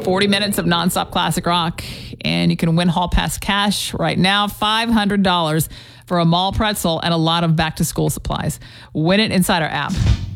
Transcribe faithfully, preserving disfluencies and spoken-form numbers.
forty minutes of nonstop classic rock. And you can win Hall Pass cash right now, five hundred dollars for a mall pretzel and a lot of back-to-school supplies. Win it inside our app.